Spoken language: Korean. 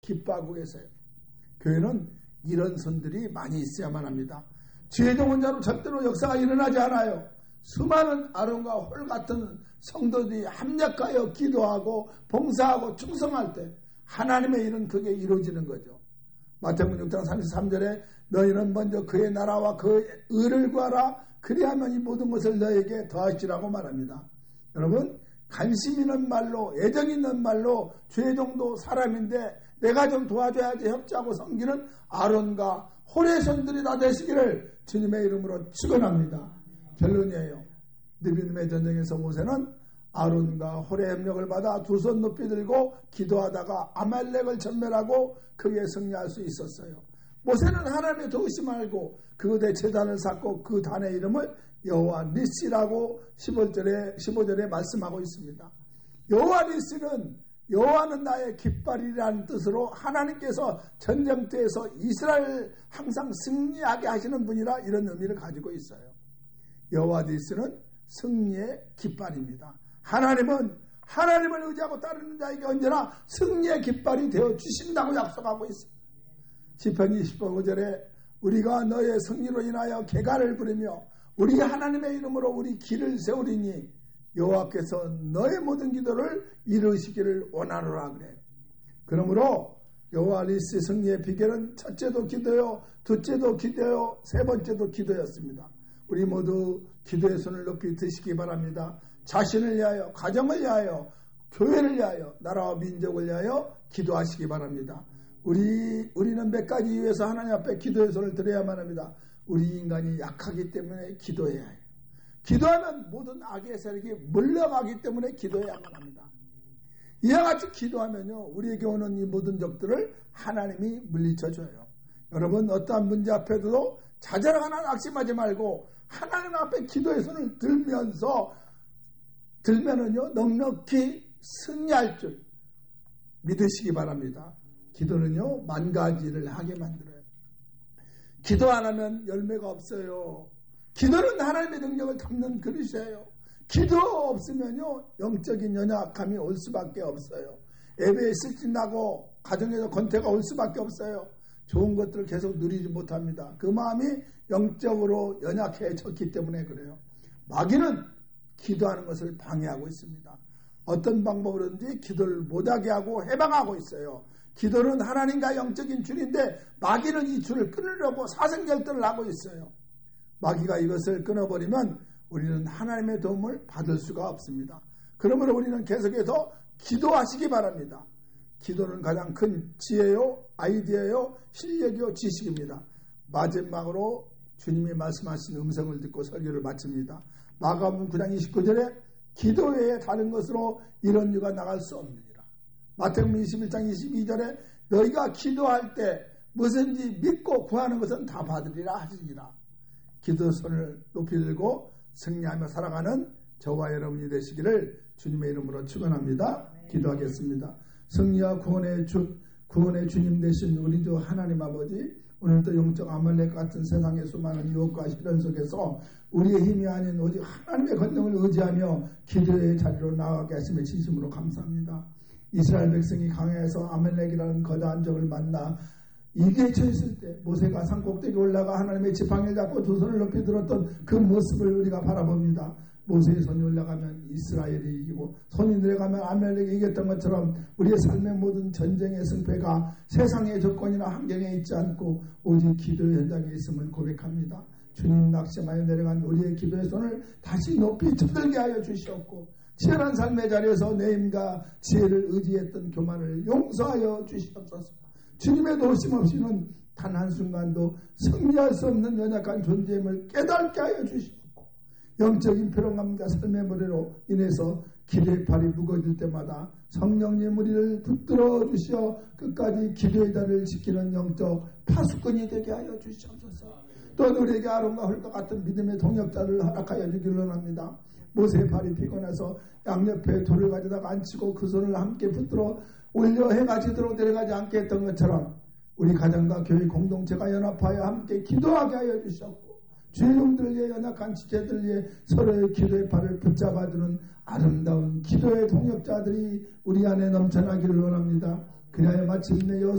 기뻐하고 계세요. 교회는 이런 손들이 많이 있어야만 합니다. 지혜적 혼자로 절대로 역사가 일어나지 않아요. 수많은 아론과 홀 같은 성도들이 합력하여 기도하고 봉사하고 충성할 때 하나님의 일은 그게 이루어지는 거죠. 마태복음 6장 33절에 너희는 먼저 그의 나라와 그의 의를 구하라 그리하면 이 모든 것을 너에게 더하시라고 말합니다. 여러분, 관심 있는 말로, 애정 있는 말로 죄 정도 사람인데 내가 좀 도와줘야지 협조하고 섬기는 아론과 홀의 손들이 다 되시기를 주님의 이름으로 축원합니다. 결론이에요. 느비님의 전쟁에서 모세는 아론과 홀의 협력을 받아 두 손 높이 들고 기도하다가 아말렉을 전멸하고 크게 승리할 수 있었어요. 모세는 하나님의 도우심 알고 그곳에 제단을 쌓고 그 단의 이름을 여호와 니시라고 15절에 말씀하고 있습니다. 여호와 니시는 여호와는 나의 깃발이라는 뜻으로 하나님께서 전쟁터에서 이스라엘 항상 승리하게 하시는 분이라 이런 의미를 가지고 있어요. 여호와 니시는 승리의 깃발입니다. 하나님을 의지하고 따르는 자에게 언제나 승리의 깃발이 되어 주신다고 약속하고 있습니다. 시편 20편 5절에 우리가 너의 승리로 인하여 개가를 부르며 우리 하나님의 이름으로 우리 길을 세우리니 여호와께서 너의 모든 기도를 이루시기를 원하노라 그래요. 그러므로 여호와 니시 승리의 비결은 첫째도 기도요, 둘째도 기도요, 세 번째도 기도였습니다. 우리 모두 기도의 손을 높이 드시기 바랍니다. 자신을 위하여, 가정을 위하여, 교회를 위하여, 나라와 민족을 위하여 기도하시기 바랍니다. 우리는 몇 가지 이유에서 하나님 앞에 기도의 손을 드려야만 합니다. 우리 인간이 약하기 때문에 기도해야 해요. 기도하면 모든 악의 세력이 물러가기 때문에 기도해야만 합니다. 이와 같이 기도하면요, 우리에게 오는 이 모든 적들을 하나님이 물리쳐줘요. 여러분, 어떠한 문제 앞에도 좌절하거나 낙심하지 말고 하나님 앞에 기도의 손을 들면은요, 넉넉히 승리할 줄 믿으시기 바랍니다. 기도는요, 만 가지를 하게 만들어요. 기도 안 하면 열매가 없어요. 기도는 하나님의 능력을 담는 그릇이에요. 기도 없으면요, 영적인 연약함이 올 수밖에 없어요. 예배에 실진나고 가정에서 권태가 올 수밖에 없어요. 좋은 것들을 계속 누리지 못합니다. 그 마음이 영적으로 연약해졌기 때문에 그래요. 마귀는 기도하는 것을 방해하고 있습니다. 어떤 방법으로든지 기도를 못하게 하고 해방하고 있어요. 기도는 하나님과 영적인 줄인데 마귀는 이 줄을 끊으려고 사생결단을 하고 있어요. 마귀가 이것을 끊어버리면 우리는 하나님의 도움을 받을 수가 없습니다. 그러므로 우리는 계속해서 기도하시기 바랍니다. 기도는 가장 큰 지혜요, 아이디어요, 실력이요, 지식입니다. 마지막으로 주님이 말씀하신 음성을 듣고 설교를 마칩니다. 마가복음 9장 29절에 기도 외에 다른 것으로 이런 유가 나갈 수 없느니라. 마태복음 21장 22절에 너희가 기도할 때 무엇인지 믿고 구하는 것은 다 받으리라 하시니라. 기도 손을 높이 들고 승리하며 살아가는 저와 여러분이 되시기를 주님의 이름으로 축원합니다. 기도하겠습니다. 승리와 구원의 주님 되신 우리 주 하나님 아버지, 오늘도 영적 아말렉 같은 세상의 수많은 유혹과 시련 속에서 우리의 힘이 아닌 오직 하나님의 권능을 의지하며 기도의 자리로 나아가게 하심에 진심으로 감사합니다. 이스라엘 백성이 강해서 아말렉이라는 거대한 적을 만나 이기에 처했을 때 모세가 산꼭대기에 올라가 하나님의 지팡이를 잡고 두 손을 높이 들었던 그 모습을 우리가 바라봅니다. 모세의 손이 올라가면 이스라엘이 이기고 손이 내려가면 아말렉이 이겼던 것처럼 우리의 삶의 모든 전쟁의 승패가 세상의 조건이나 환경에 있지 않고 오직 기도의 현장에 있음을 고백합니다. 주님, 낙심하여 내려간 우리의 기도의 손을 다시 높이 쳐들게 하여 주시옵고 치열한 삶의 자리에서 내 힘과 지혜를 의지했던 교만을 용서하여 주시옵소서. 주님의 도우심 없이는 단 한순간도 승리할 수 없는 연약한 존재임을 깨닫게 하여 주시옵고 영적인 피로감과 삶의 무리로 인해서 기도의 팔이 무거워질 때마다 성령님 우리를 붙들어 주시어 끝까지 기도의 자리를 지키는 영적 파수꾼이 되게 하여 주시옵소서. 또 우리에게 아론과 홀과 같은 믿음의 동역자를 허락하여 주기를 원합니다. 모세의 팔이 피곤해서 양옆에 돌을 가져다가 앉히고 그 손을 함께 붙들어 올려 해가 지도록 내려가지 않게 했던 것처럼 우리 가정과 교회 공동체가 연합하여 함께 기도하게 하여 주셨고 주의 종들을 위해 연약한 지체들을 위해 서로의 기도의 팔을 붙잡아주는 아름다운 기도의 동역자들이 우리 안에 넘쳐나기를 원합니다. 그리하여 마침내